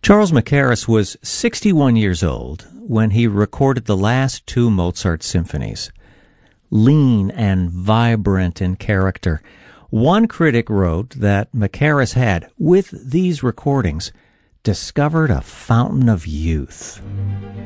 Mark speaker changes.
Speaker 1: Charles Mackerras was 61 years old when he recorded the last two Mozart symphonies. Lean and vibrant in character, one critic wrote that Mackerras had, with these recordings, discovered a fountain of youth.